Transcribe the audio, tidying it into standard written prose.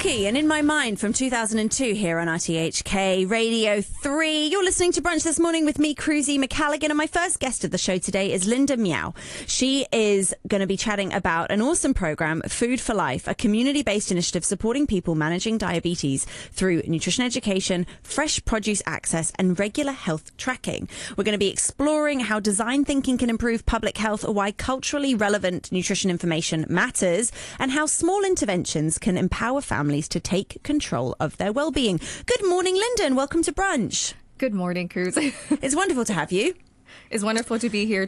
Avicii and In My Mind from 2002 here on RTHK Radio 3. You're listening to Brunch this morning with me, Cruzy McCalligan, and my first guest of the show today is Linda Miao. She is going to be chatting about an awesome program, Food for Life, a community-based initiative supporting people managing diabetes through nutrition education, fresh produce access, and regular health tracking. We're going to be exploring how design thinking can improve public health, or why culturally relevant nutrition information matters, and how small interventions can empower families to take control of their well-being. Good morning, Linda, and welcome to Brunch. Good morning, Cruz. It's wonderful to have you. It's wonderful to be here